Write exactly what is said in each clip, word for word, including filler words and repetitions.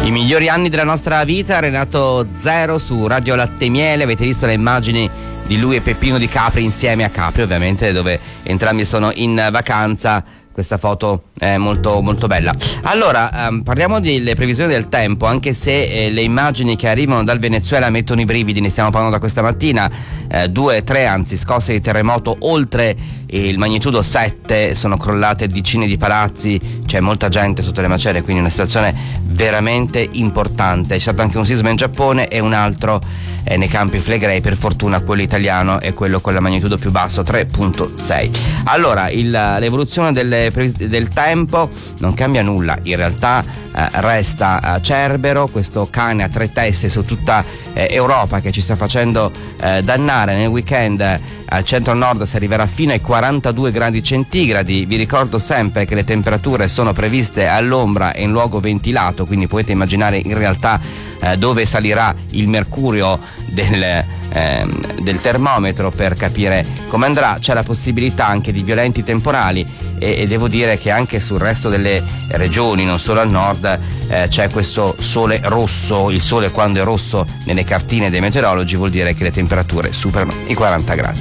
I migliori anni della nostra vita, Renato Zero su Radio Latte e Miele. Avete visto le immagini di lui e Peppino Di Capri insieme a Capri, ovviamente, dove entrambi sono in vacanza. Questa foto è molto molto bella. Allora, ehm, parliamo delle previsioni del tempo, anche se eh, le immagini che arrivano dal Venezuela mettono i brividi, ne stiamo parlando da questa mattina. Eh, due, tre, anzi, scosse di terremoto oltre il magnitudo sette, sono crollate decine di palazzi, c'è molta gente sotto le macerie, quindi una situazione veramente importante. C'è stato anche un sisma in Giappone e un altro eh, nei Campi Flegrei, per fortuna quello italiano è quello con la magnitudo più basso, tre virgola sei. Allora, il, l'evoluzione delle del tempo non cambia nulla, in realtà eh, resta eh, Cerbero, questo cane a tre teste su tutta eh, Europa che ci sta facendo eh, dannare. Nel weekend eh, al centro-nord si arriverà fino ai quarantadue gradi centigradi. Vi ricordo sempre che le temperature sono previste all'ombra e in luogo ventilato, quindi potete immaginare in realtà eh, dove salirà il mercurio del, eh, del termometro per capire come andrà. C'è la possibilità anche di violenti temporali e, e devo dire che anche sul resto delle regioni, non solo al nord, eh, c'è questo sole rosso. Il sole, quando è rosso nelle cartine dei meteorologi, vuol dire che le temperature superano i quaranta gradi.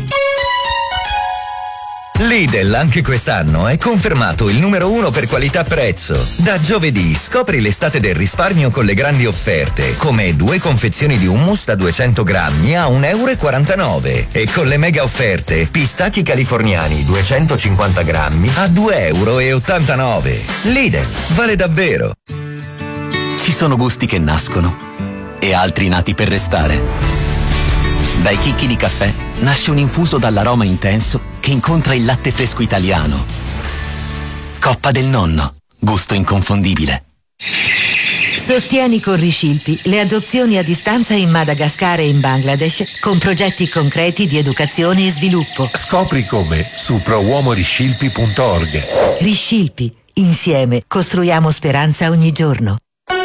Lidl anche quest'anno è confermato il numero uno per qualità-prezzo. Da giovedì scopri l'estate del risparmio con le grandi offerte, come due confezioni di hummus da duecento grammi a un euro e quarantanove e con le mega offerte pistacchi californiani duecentocinquanta grammi a due euro e ottantanove. Lidl, vale davvero. Ci sono gusti che nascono e altri nati per restare. Dai chicchi di caffè nasce un infuso dall'aroma intenso che incontra il latte fresco italiano. Coppa del Nonno, gusto inconfondibile. Sostieni con Riscilpi le adozioni a distanza in Madagascar e in Bangladesh con progetti concreti di educazione e sviluppo. Scopri come su prouomoriscilpi punto org. Riscilpi, insieme costruiamo speranza ogni giorno.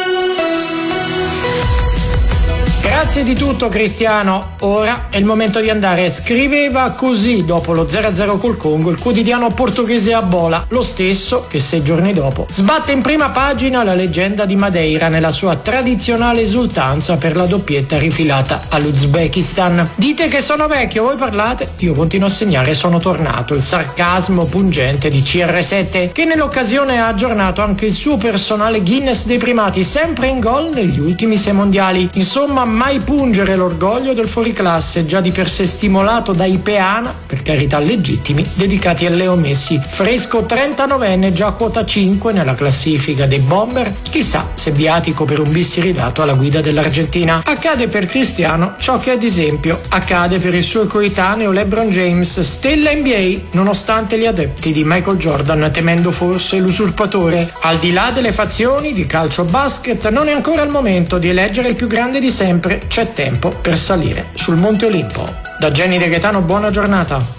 Grazie di tutto Cristiano, ora è il momento di andare. Scriveva così dopo lo zero a zero col Congo il quotidiano portoghese Abola, lo stesso che sei giorni dopo sbatte in prima pagina la leggenda di Madeira nella sua tradizionale esultanza per la doppietta rifilata all'Uzbekistan. Dite che sono vecchio, voi parlate, io continuo a segnare sono tornato, il sarcasmo pungente di C R sette, che nell'occasione ha aggiornato anche il suo personale Guinness dei primati, sempre in gol negli ultimi sei mondiali. Insomma, mai pungere l'orgoglio del fuoriclasse, già di per sé stimolato dai Peana, per carità legittimi, dedicati a Leo Messi. Fresco trentanovenne, già a quota cinque nella classifica dei Bomber, chissà se viatico per un bis ridato alla guida dell'Argentina. Accade per Cristiano ciò che ad esempio accade per il suo coetaneo LeBron James, stella N B A, nonostante gli adepti di Michael Jordan temendo forse l'usurpatore. Al di là delle fazioni di calcio basket, non è ancora il momento di eleggere il più grande di sempre. C'è tempo per salire sul Monte Olimpo. Da Jenny De Gaetano, buona giornata.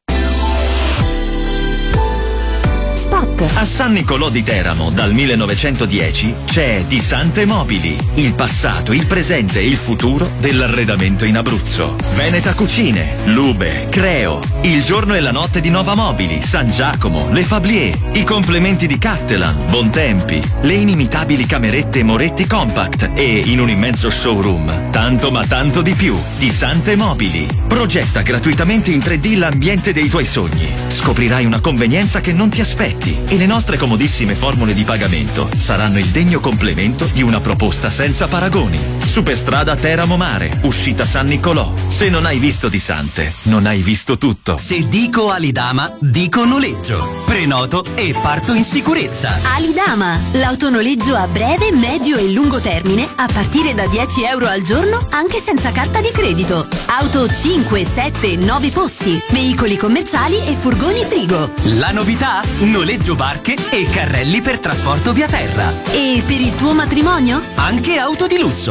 A San Nicolò di Teramo dal millenovecentodieci c'è Di Sante Mobili, il passato, il presente e il futuro dell'arredamento in Abruzzo. Veneta Cucine, Lube, Creo, il giorno e la notte di Nova Mobili, San Giacomo, Le Fablier, i complementi di Cattelan, Bontempi, le inimitabili camerette Moretti Compact e in un immenso showroom tanto ma tanto di più. Di Sante Mobili. Progetta gratuitamente in tre D l'ambiente dei tuoi sogni. Scoprirai una convenienza che non ti aspetti e le nostre comodissime formule di pagamento saranno il degno complemento di una proposta senza paragoni. Superstrada Teramo Mare, uscita San Nicolò. Se non hai visto Di Sante, non hai visto tutto. Se dico Alidama, dico noleggio. Prenoto e parto in sicurezza. Alidama, l'autonoleggio a breve, medio e lungo termine a partire da dieci euro al giorno anche senza carta di credito. Auto cinque, sette, nove posti, veicoli commerciali e furgoni frigo. La novità? Noleggio barche e carrelli per trasporto via terra. E per il tuo matrimonio? Anche auto di lusso.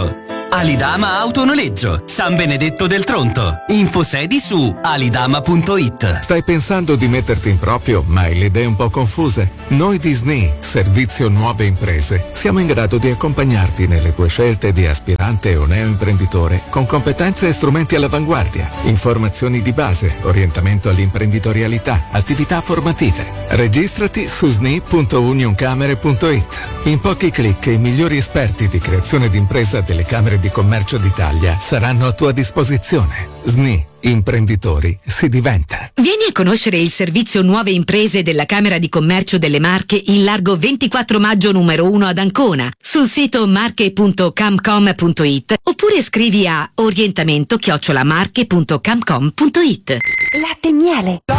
Alidama Autonoleggio, San Benedetto del Tronto. Infosedi su alidama punto it. Stai pensando di metterti in proprio, ma hai le idee un po' confuse? Noi di S N I, Servizio Nuove Imprese, siamo in grado di accompagnarti nelle tue scelte di aspirante o neoimprenditore con competenze e strumenti all'avanguardia, informazioni di base, orientamento all'imprenditorialità, attività formative. Registrati su S N I punto unioncamere punto it. In pochi clic i migliori esperti di creazione d'impresa delle Camere di Commercio d'Italia saranno a tua disposizione. S N I, imprenditori, si diventa. Vieni a conoscere il servizio Nuove Imprese della Camera di Commercio delle Marche in largo ventiquattro maggio numero uno ad Ancona, sul sito marche punto camcom punto it oppure scrivi a orientamento chiocciola marche punto camcom punto it. Latte e miele.